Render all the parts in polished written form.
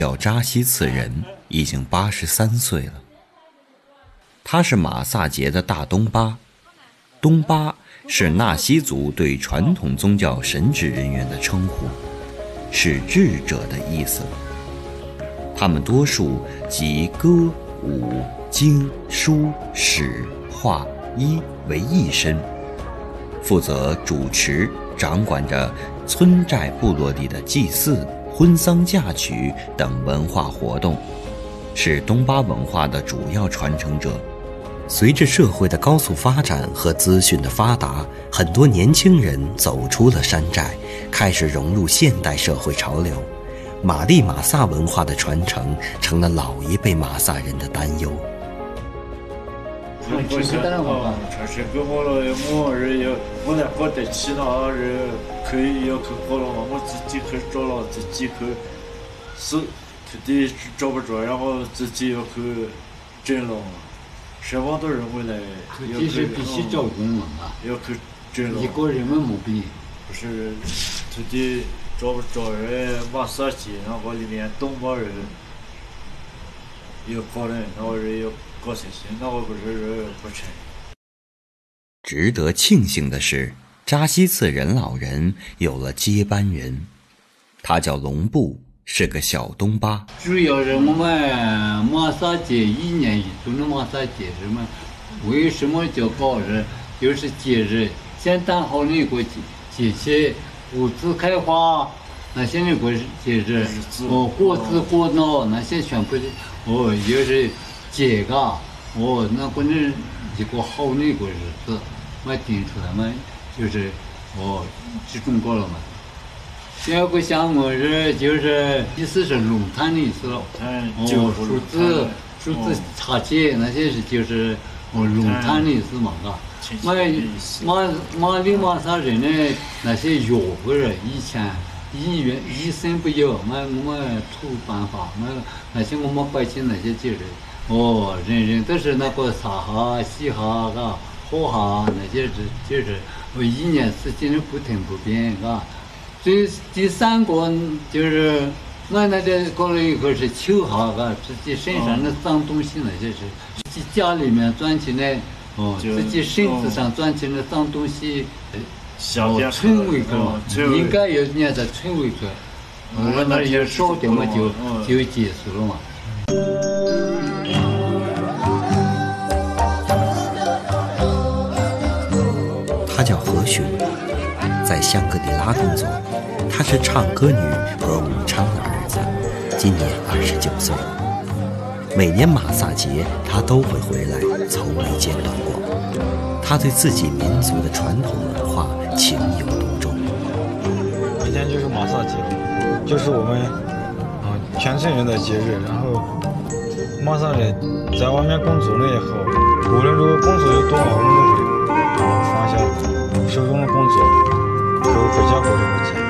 叫扎西次人，已经83岁了。他是马萨节的大东巴，东巴是纳西族对传统宗教神职人员的称呼，是智者的意思。他们多数集歌、舞、经、书、史、画、医为一身，负责主持掌管着村寨部落里的祭祀、婚丧嫁娶等文化活动，是东巴文化的主要传承者。随着社会的高速发展和资讯的发达，很多年轻人走出了山寨，开始融入现代社会潮流。玛丽马萨文化的传承成了老一辈马萨人的担忧。 我现在城市跟我了，我人要我来搞得起那人可以要去搞了嘛，我自己去找了，自己去是土地找不着，然后自己要去整了。什么都认为呢， 土地是必须找工嘛， 要去整了。 一个人们没必不是土地找不着人，马萨节那个里面东巴人要搞人，那个人要搞才行，那个不是人不成。 值得庆幸的是，扎西次人老人有了接班人，他叫龙布，是个小东巴。 主要是我们马萨节1年1度的马萨节日嘛，为什么叫搞日？就是节日先谈好那个节气，谷子开花那些那个节日，果子果脑那些全部的就是节嘎，那个人一个好那个日子，我定出来嘛，就是集中过了嘛。第二个项目是就是意思是龙潭的意思了，数字茶节那些是就是龙潭的意思嘛，嘎。马里马萨人呢那些药物人以前医生不有，我们土办法，那些我们百姓那些节日，人人都是那个撒哈、西哈嘎、火哈那些节日，1年4季的不停不变，嘎。第3个就是我那个搞了一个是秋哈，嘎，自己身上的脏东西那些是自己家里面赚钱的，自己身子上赚钱的脏东西，存回去了，应该有年再存回去，那些少点嘛就结束了嘛。 他叫何雄，在香格里拉工作。他是唱歌女何武昌的儿子，今年29岁。每年马萨节他都会回来，从没间断过。他对自己民族的传统文化情有独钟。 明天就是马萨节，就是我们全村人的节日。然后马萨人在外面工作了以后，无论这个工作有多忙，我们都会放下手中的工作，回家过这个节。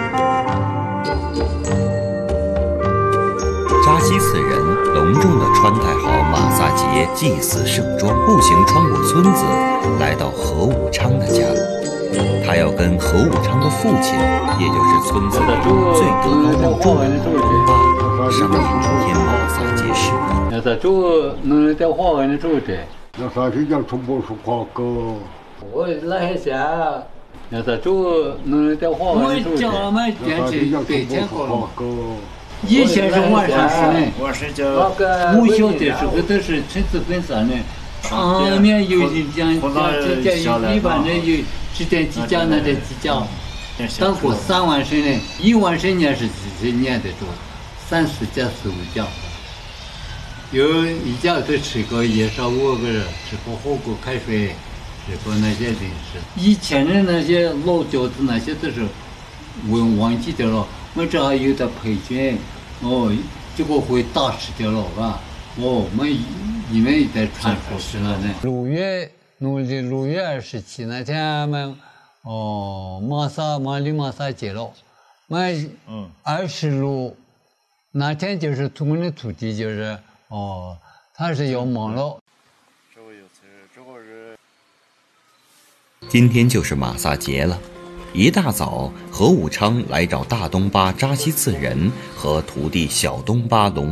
扎西次人隆重地穿戴好马萨节祭祀盛装，步行穿过村子，来到何武昌的家。他要跟何武昌的父亲，也就是村子里最德高望重的东巴，商议明天马萨节事宜。 那这能在华文的住的， 那啥是讲从不说话个？ 我来下，那这能在华文的住的。我们家去白天过了。以前是晚上是呢，那个我小的时候都是村子分散的，上面有人讲一般的有10点几家那点几家，当过3万升呢，1万升年是几年的多，30家45家，有一家都吃个夜烧5个人，吃个火锅开水，吃个那些零食。以前的那些老饺子那些都是我忘记掉了。我这还有的培训，这个会打湿掉了吧？因为在传出去了呢。农历6月27那天马里马萨节了，26那天就是我们的土地就是他是要忙了。 今天就是马萨节了。 一大早，何武昌来找大东巴扎西次仁和徒弟小东巴龙